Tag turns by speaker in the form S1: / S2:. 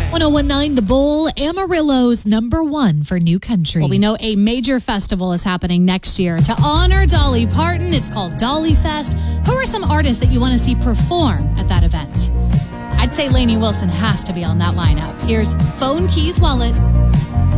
S1: 1019 The Bull, Amarillo's #1 for new country.
S2: Well, we know a major festival is happening next year to honor Dolly Parton. It's called Dolly Fest. Who are some artists that you want to see perform at that event? I'd say Lainey Wilson has to be on that lineup. Here's Phone Keys Wallet.